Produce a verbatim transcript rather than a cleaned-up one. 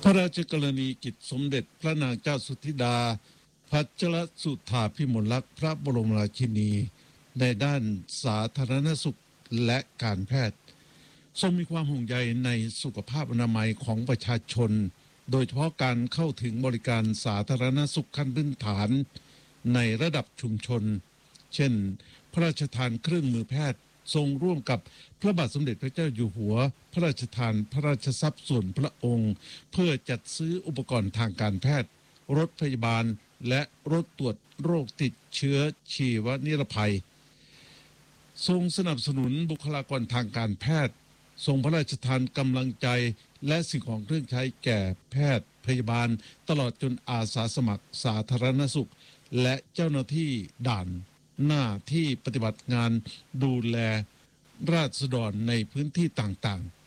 พระราชกรณีกิจสมเด็จพระนางเจ้าสุธิดาพัชรสุธาภิมลลักษณ์พระบรมราชินีในด้านสาธารณสุขและการแพทย์ทรงมีความห่วงใยในสุขภาพอนามัยของประชาชนโดยเฉพาะการเข้าถึงบริการสาธารณสุขขั้นพื้นฐานในระดับชุมชนเช่นพระราชทานเครื่องมือแพทย์ทรงร่วมกับพระบาทสมเด็จพระเจ้าอยู่หัวพระราชทานพระราชทรัพย์ส่วนพระองค์เพื่อจัดซื้ออุปกรณ์ทางการแพทย์รถพยาบาลและรถตรวจโรคติดเชื้อชีวนิรภัยทรงสนับสนุนบุคลากรทางการแพทย์ทรงพระราชทานกำลังใจและสิ่งของเครื่องใช้แก่แพทย์พยาบาลตลอดจนอาสาสมัครสาธารณสุขและเจ้าหน้าที่ด่านหน้าที่ปฏิบัติงานดูแลราษฎรในพื้นที่ต่างๆ